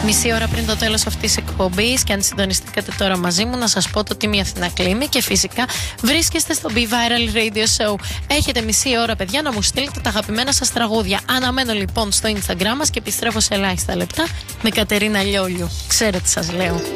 Μισή ώρα πριν το τέλος αυτής της εκπομπής, και αν συντονιστήκατε τώρα μαζί μου, να σας πω το Τίμη Αθηνά κλείνει και φυσικά βρίσκεστε στο Be Viral Radio Show. Έχετε μισή ώρα, παιδιά, να μου στείλετε τα αγαπημένα σας τραγούδια. Αναμένω λοιπόν στο Instagram μας και επιστρέφω σε ελάχιστα λεπτά με Κατερίνα Λιόλιου. Ξέρετε τι σας λέω.